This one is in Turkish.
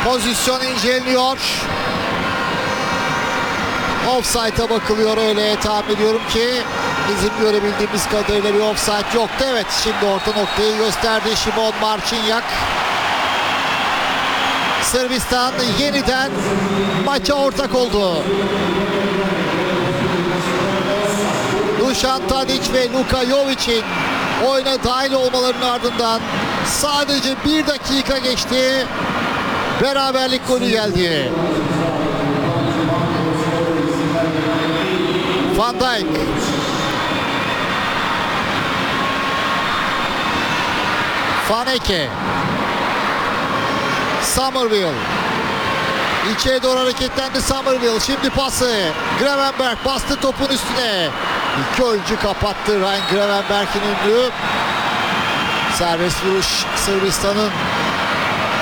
Pozisyon inceleniyor. Offside'a bakılıyor, öyle tahmin ediyorum ki. Bizim görebildiğimiz kadarıyla bir offside yoktu. Evet, şimdi orta noktayı gösterdi Šimon Marcinjak. Sırbistan yeniden maça ortak oldu. Dušan Tadić ve Luka Jovic'in oyuna dahil olmalarının ardından sadece 1 dakika geçti. Beraberlik golü geldi. Van Dijk. Vaneke. Summerville. İçeri doğru hareketlendi Summerville. Şimdi pası. Gravenberch bastı topun üstüne. İki oyuncu kapattı Ryan Gravenberch'in ünlü. Serbest vuruş Sırbistan'ın.